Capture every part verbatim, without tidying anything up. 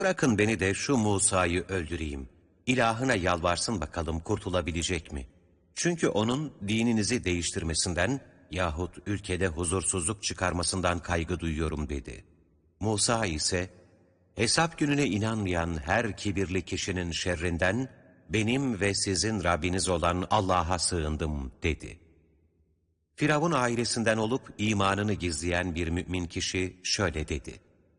Bırakın beni de şu Musa'yı öldüreyim. İlahına yalvarsın bakalım kurtulabilecek mi? Çünkü onun dininizi değiştirmesinden yahut ülkede huzursuzluk çıkarmasından kaygı duyuyorum dedi. Musa ise, hesap gününe inanmayan her kibirli kişinin şerrinden benim ve sizin Rabbiniz olan Allah'a sığındım dedi. Firavun ailesinden olup imanını gizleyen bir mümin kişi şöyle dedi.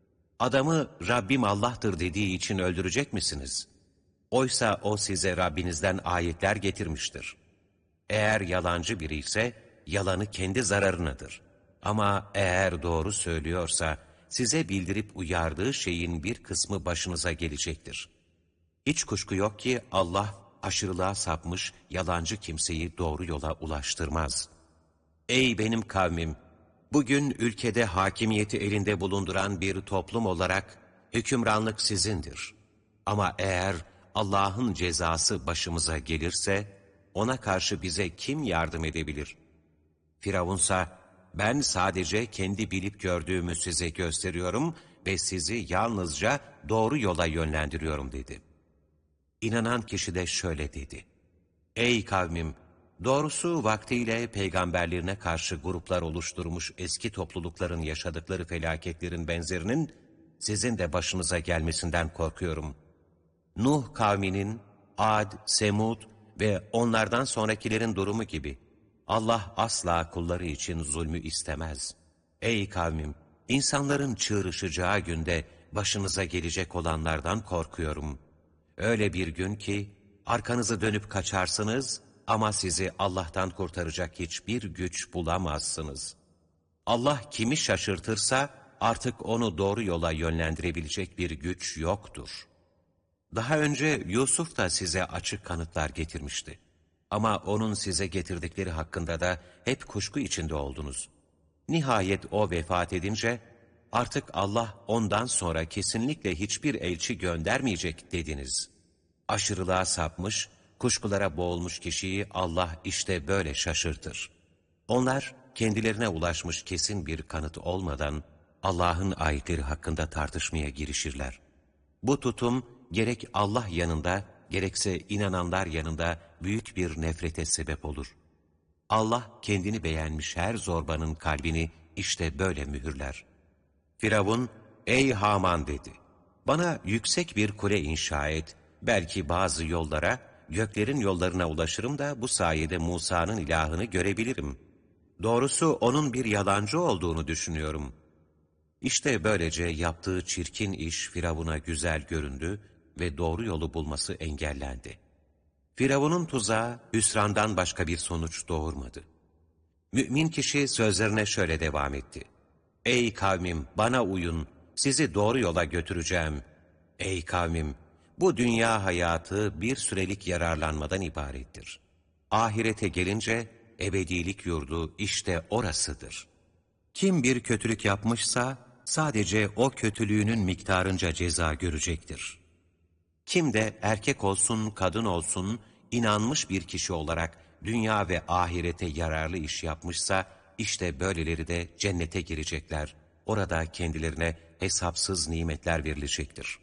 Adamı Rabbim Allah'tır dediği için öldürecek misiniz? Oysa o size Rabbinizden ayetler getirmiştir. Eğer yalancı biri ise yalanı kendi zararınadır. Ama eğer doğru söylüyorsa size bildirip uyardığı şeyin bir kısmı başınıza gelecektir. Hiç kuşku yok ki Allah aşırılığa sapmış yalancı kimseyi doğru yola ulaştırmaz. Ey benim kavmim! Bugün ülkede hakimiyeti elinde bulunduran bir toplum olarak hükümranlık sizindir. Ama eğer Allah'ın cezası başımıza gelirse ona karşı bize kim yardım edebilir? Firavunsa ben sadece kendi bilip gördüğümü size gösteriyorum ve sizi yalnızca doğru yola yönlendiriyorum dedi. İnanan kişi de şöyle dedi. Ey kavmim! Doğrusu vaktiyle peygamberlerine karşı gruplar oluşturmuş eski toplulukların yaşadıkları felaketlerin benzerinin sizin de başınıza gelmesinden korkuyorum. Nuh kavminin, Ad, Semud ve onlardan sonrakilerin durumu gibi Allah asla kulları için zulmü istemez. Ey kavmim! İnsanların çığırışacağı günde başınıza gelecek olanlardan korkuyorum. Öyle bir gün ki arkanızı dönüp kaçarsınız ama sizi Allah'tan kurtaracak hiçbir güç bulamazsınız. Allah kimi şaşırtırsa artık onu doğru yola yönlendirebilecek bir güç yoktur. Daha önce Yusuf da size açık kanıtlar getirmişti. Ama onun size getirdikleri hakkında da hep kuşku içinde oldunuz. Nihayet o vefat edince artık Allah ondan sonra kesinlikle hiçbir elçi göndermeyecek dediniz. Aşırılığa sapmış, kuşkulara boğulmuş kişiyi Allah işte böyle şaşırtır. Onlar kendilerine ulaşmış kesin bir kanıt olmadan Allah'ın ayetleri hakkında tartışmaya girişirler. Bu tutum gerek Allah yanında gerekse inananlar yanında büyük bir nefrete sebep olur. Allah kendini beğenmiş her zorbanın kalbini işte böyle mühürler. Firavun, ey Haman dedi, bana yüksek bir kule inşa et, belki bazı yollara, göklerin yollarına ulaşırım da bu sayede Musa'nın ilahını görebilirim. Doğrusu onun bir yalancı olduğunu düşünüyorum. İşte böylece yaptığı çirkin iş Firavun'a güzel göründü ve doğru yolu bulması engellendi. Firavun'un tuzağı hüsrandan başka bir sonuç doğurmadı. Mümin kişi sözlerine şöyle devam etti. Ey kavmim bana uyun, sizi doğru yola götüreceğim. Ey kavmim, bu dünya hayatı bir sürelik yararlanmadan ibarettir. Ahirete gelince ebedilik yurdu işte orasıdır. Kim bir kötülük yapmışsa sadece o kötülüğünün miktarınca ceza görecektir. Kim de erkek olsun kadın olsun inanmış bir kişi olarak dünya ve ahirete yararlı iş yapmışsa işte böyleleri de cennete girecekler. Orada kendilerine hesapsız nimetler verilecektir.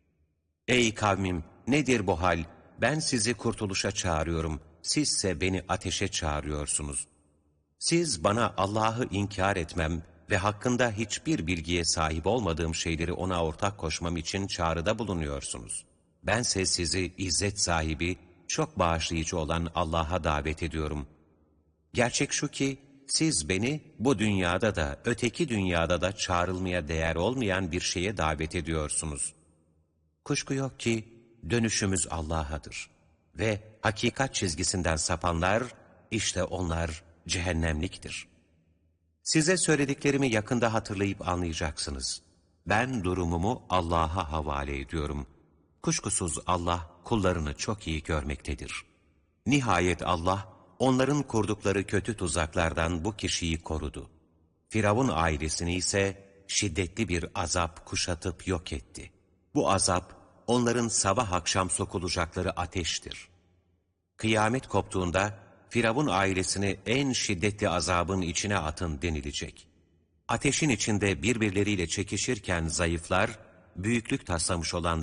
Ey kavmim nedir bu hal? Ben sizi kurtuluşa çağırıyorum. Sizse beni ateşe çağırıyorsunuz. Siz bana Allah'ı inkar etmem ve hakkında hiçbir bilgiye sahip olmadığım şeyleri ona ortak koşmam için çağrıda bulunuyorsunuz. Bense sizi izzet sahibi, çok bağışlayıcı olan Allah'a davet ediyorum. Gerçek şu ki, siz beni bu dünyada da öteki dünyada da çağrılmaya değer olmayan bir şeye davet ediyorsunuz. Kuşku yok ki dönüşümüz Allah'adır. Ve hakikat çizgisinden sapanlar, işte onlar cehennemliktir. Size söylediklerimi yakında hatırlayıp anlayacaksınız. Ben durumumu Allah'a havale ediyorum. Kuşkusuz Allah kullarını çok iyi görmektedir. Nihayet Allah onların kurdukları kötü tuzaklardan bu kişiyi korudu. Firavun ailesini ise şiddetli bir azap kuşatıp yok etti. Bu azap onların sabah akşam sokulacakları ateştir. Kıyamet koptuğunda Firavun ailesini en şiddetli azabın içine atın denilecek. Ateşin içinde birbirleriyle çekişirken zayıflar, büyüklük taslamış olan